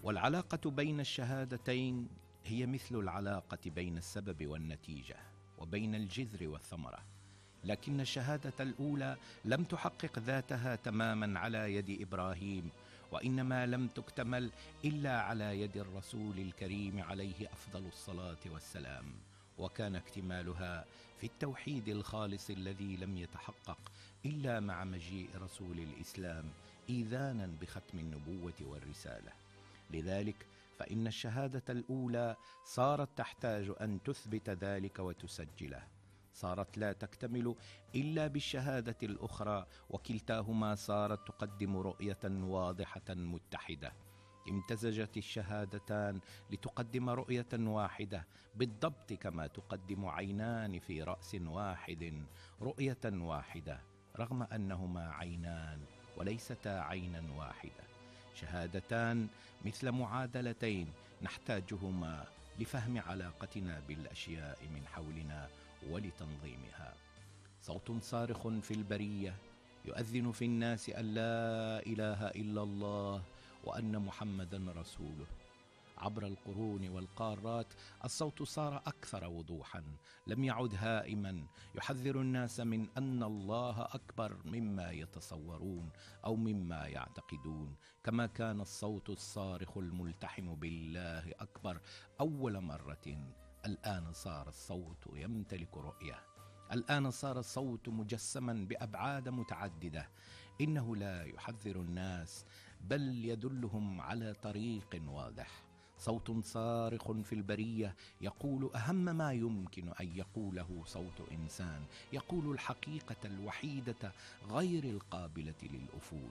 والعلاقة بين الشهادتين هي مثل العلاقة بين السبب والنتيجة وبين الجذر والثمرة، لكن الشهادة الأولى لم تحقق ذاتها تماما على يد إبراهيم، وإنما لم تكتمل إلا على يد الرسول الكريم عليه أفضل الصلاة والسلام، وكان اكتمالها في التوحيد الخالص الذي لم يتحقق إلا مع مجيء رسول الإسلام إيذانا بختم النبوة والرسالة. لذلك فإن الشهادة الأولى صارت تحتاج أن تثبت ذلك وتسجله، صارت لا تكتمل إلا بالشهادة الأخرى، وكلتاهما صارت تقدم رؤية واضحة متحدة. امتزجت الشهادتان لتقدم رؤية واحدة بالضبط كما تقدم عينان في رأس واحد رؤية واحدة، رغم أنهما عينان وليستا عينا واحدة. شهادتان مثل معادلتين نحتاجهما لفهم علاقتنا بالأشياء من حولنا ولتنظيمها. صوت صارخ في البرية يؤذن في الناس أن لا إله إلا الله وأن محمدا رسوله. عبر القرون والقارات الصوت صار أكثر وضوحا، لم يعد هائما يحذر الناس من أن الله أكبر مما يتصورون أو مما يعتقدون، كما كان الصوت الصارخ الملتحم بالله أكبر أول مرة. الآن صار الصوت يمتلك رؤية، الآن صار الصوت مجسما بأبعاد متعددة. إنه لا يحذر الناس بل يدلهم على طريق واضح. صوت صارخ في البرية يقول أهم ما يمكن أن يقوله صوت إنسان، يقول الحقيقة الوحيدة غير القابلة للأفول.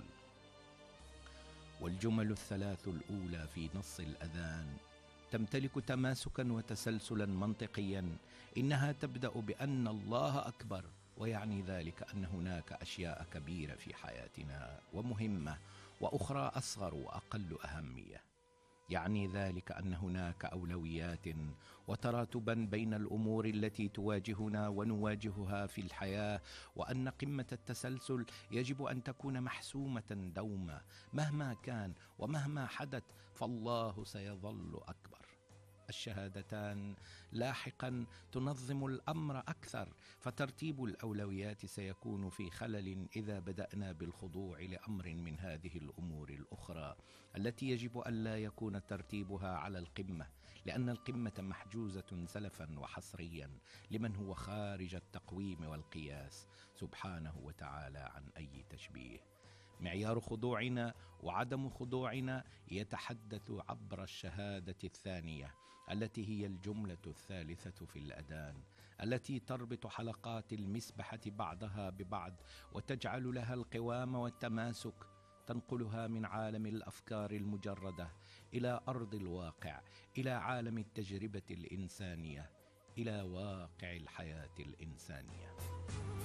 والجمل الثلاث الأولى في نص الأذان تمتلك تماسكا وتسلسلا منطقيا. إنها تبدأ بأن الله أكبر، ويعني ذلك أن هناك أشياء كبيرة في حياتنا ومهمة، وأخرى أصغر وأقل أهمية. يعني ذلك أن هناك أولويات وتراتبا بين الأمور التي تواجهنا ونواجهها في الحياة، وأن قمة التسلسل يجب أن تكون محسومة دوما. مهما كان ومهما حدث فالله سيظل أكبر. الشهادتان لاحقا تنظم الأمر أكثر، فترتيب الأولويات سيكون في خلل إذا بدأنا بالخضوع لأمر من هذه الأمور الأخرى التي يجب أن لا يكون ترتيبها على القمة، لأن القمة محجوزة سلفا وحصريا لمن هو خارج التقويم والقياس سبحانه وتعالى عن أي تشبيه. معيار خضوعنا وعدم خضوعنا يتحدث عبر الشهادة الثانية التي هي الجملة الثالثة في الأذان، التي تربط حلقات المسبحة بعضها ببعض وتجعل لها القوام والتماسك، تنقلها من عالم الأفكار المجردة إلى أرض الواقع، إلى عالم التجربة الإنسانية، إلى واقع الحياة الإنسانية.